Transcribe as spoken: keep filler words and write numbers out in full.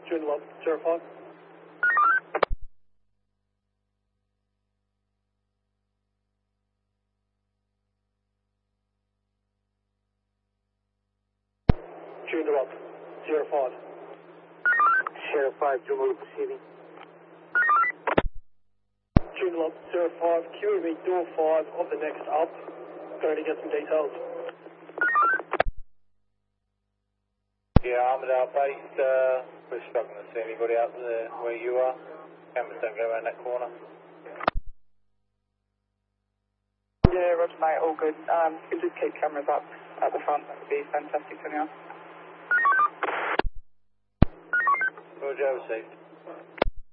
June eleven, zero five. June eleven, zero five. zero five, June eleven receiving. June eleven, zero five, Q E B door five of the next up. Going to get some details. Yeah, Armadale base, uh, we're struggling to see anybody out there where you are. Cameras don't go around that corner. Yeah, Roger mate, all good. Um, you can just keep cameras up at the front, that would be fantastic for now. Roger, received.